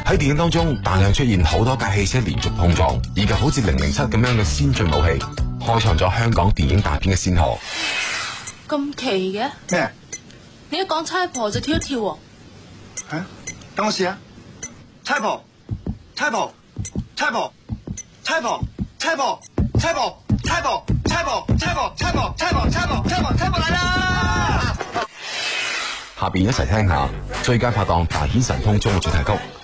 喺電影當中大量出現好多架汽車連續碰撞，以及好似007咁樣嘅先進武器，開創咗香港電影大片嘅先河。 咁奇嘅咩？ 你一講差婆就跳一跳喎。 啊，等我試下。差婆，差婆，差婆，差婆，差婆，差婆，差婆，差婆，差婆，差婆，差婆，差婆，差婆，差婆嚟啦！ 下邊一齊聽下最佳拍檔大顯神通中嘅主題曲。